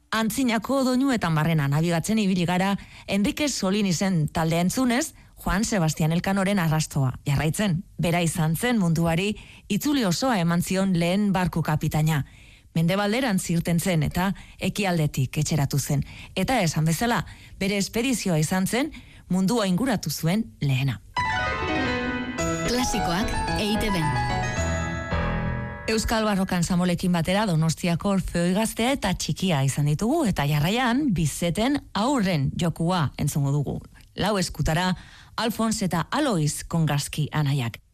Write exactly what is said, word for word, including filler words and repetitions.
Antzinako doinuetan barrena nabigatzen ibili gara, Enrique Solin izen talde entzunez, Juan Sebastian Elkanoren arrastoa. Jarraitzen, bera izan zen munduari itzuli osoa eman zion lehen barku kapitaina. Mendebalderan zirten zen eta ekialdetik etxeratu zen. Eta esan bezala, bere espedizioa izan zen mundua inguratu zuen lehena. Klasikoak E I Te Be. Euskal Barrokan Samolekin batera Donostiako Orfeoi Gaztea eta Txikia izan ditugu eta jarraian Bizeten aurren jokua entzungo dugu. Lau eskutara Alfons eta Alois Kongarski anaiak.